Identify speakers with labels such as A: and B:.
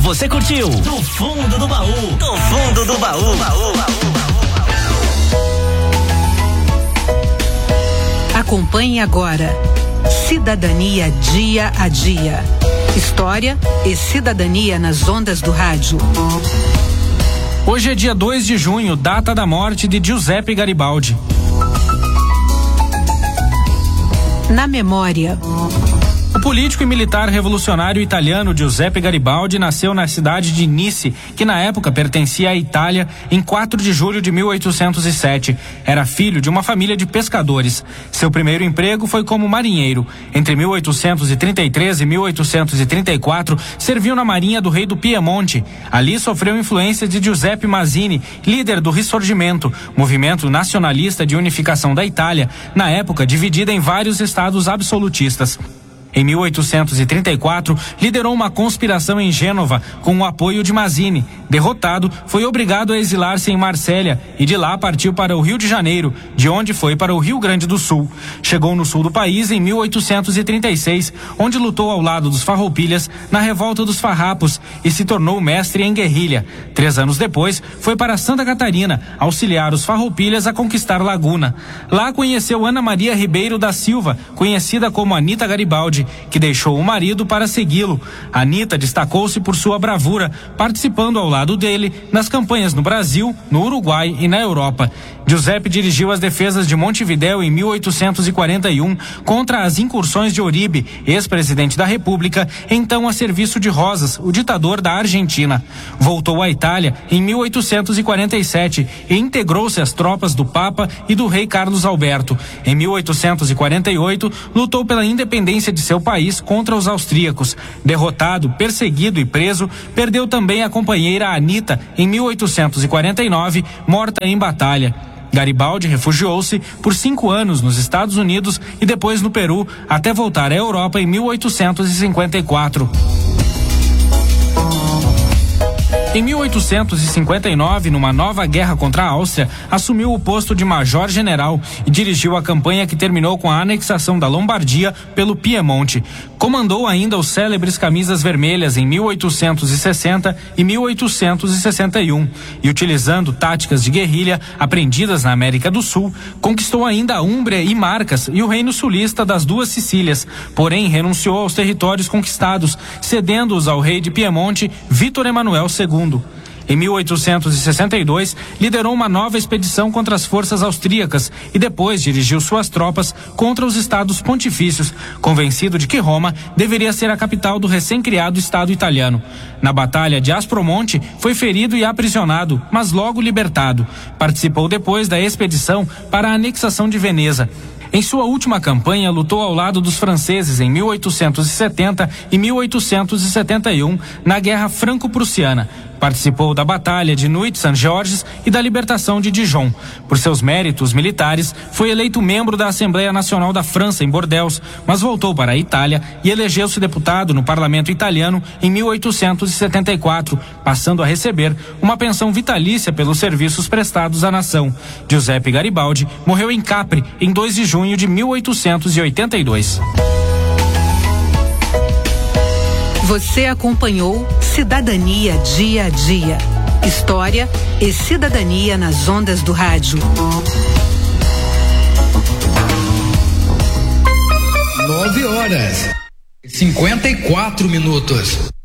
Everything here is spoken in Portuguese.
A: Você curtiu Do Fundo do Baú. Do Fundo do Baú.
B: Acompanhe agora Cidadania Dia a Dia. História e cidadania nas ondas do rádio.
C: Hoje é dia 2 de junho, data da morte de Giuseppe Garibaldi.
B: Na memória.
C: O político e militar revolucionário italiano Giuseppe Garibaldi nasceu na cidade de Nice, que na época pertencia à Itália, em 4 de julho de 1807. Era filho de uma família de pescadores. Seu primeiro emprego foi como marinheiro. Entre 1833 e 1834, serviu na marinha do rei do Piemonte. Ali sofreu influência de Giuseppe Mazzini, líder do Risorgimento, movimento nacionalista de unificação da Itália, na época dividida em vários estados absolutistas. Em 1834, liderou uma conspiração em Gênova com o apoio de Mazzini. Derrotado, foi obrigado a exilar-se em Marsella e de lá partiu para o Rio de Janeiro, de onde foi para o Rio Grande do Sul. Chegou no sul do país em 1836, onde lutou ao lado dos farroupilhas na revolta dos farrapos e se tornou mestre em guerrilha. 3 anos depois, foi para Santa Catarina auxiliar os farroupilhas a conquistar Laguna. Lá conheceu Ana Maria Ribeiro da Silva, conhecida como Anita Garibaldi, que deixou o marido para segui-lo. Anita destacou-se por sua bravura, participando ao lado dele nas campanhas no Brasil, no Uruguai e na Europa. Giuseppe dirigiu as defesas de Montevidéu em 1841 contra as incursões de Uribe, ex-presidente da República, então a serviço de Rosas, o ditador da Argentina. Voltou à Itália em 1847 e integrou-se às tropas do Papa e do rei Carlos Alberto. Em 1848, lutou pela independência de seu país contra os austríacos. Derrotado, perseguido e preso, perdeu também a companheira Anita em 1849, morta em batalha. Garibaldi refugiou-se por 5 anos nos Estados Unidos e depois no Peru, até voltar à Europa em 1854. Em 1859, numa nova guerra contra a Áustria, assumiu o posto de major-general e dirigiu a campanha que terminou com a anexação da Lombardia pelo Piemonte. Comandou ainda os célebres Camisas Vermelhas em 1860 e 1861 e, utilizando táticas de guerrilha aprendidas na América do Sul, conquistou ainda a Úmbria e Marcas e o reino sulista das 2 Sicílias, porém renunciou aos territórios conquistados, cedendo-os ao rei de Piemonte, Vítor Emanuel II. Em 1862, liderou uma nova expedição contra as forças austríacas e depois dirigiu suas tropas contra os estados pontifícios, convencido de que Roma deveria ser a capital do recém-criado Estado italiano. Na Batalha de Aspromonte, foi ferido e aprisionado, mas logo libertado. Participou depois da expedição para a anexação de Veneza. Em sua última campanha, lutou ao lado dos franceses em 1870 e 1871, na Guerra Franco-Prussiana. Participou da Batalha de Nuit-Saint-Georges e da libertação de Dijon. Por seus méritos militares, foi eleito membro da Assembleia Nacional da França em Bordeaux, mas voltou para a Itália e elegeu-se deputado no Parlamento italiano em 1874, passando a receber uma pensão vitalícia pelos serviços prestados à nação. Giuseppe Garibaldi morreu em Capri em 2 de junho de 1882.
B: Você acompanhou Cidadania Dia a Dia. História e cidadania nas ondas do rádio.
D: 9 horas e 54 minutos.